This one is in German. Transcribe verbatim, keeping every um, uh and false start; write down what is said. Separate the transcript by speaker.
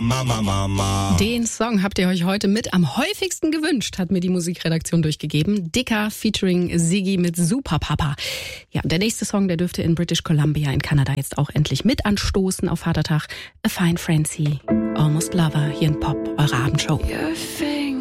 Speaker 1: Mama, Mama, Mama.
Speaker 2: Den Song habt ihr euch heute mit am häufigsten gewünscht, hat mir die Musikredaktion durchgegeben. Dicker featuring Siggi mit Super Papa. Ja, der nächste Song, der dürfte in British Columbia in Kanada jetzt auch endlich mit anstoßen auf Vatertag. A Fine Frenzy, Almost Lover, hier in Pop, eure Abendshow.
Speaker 3: Your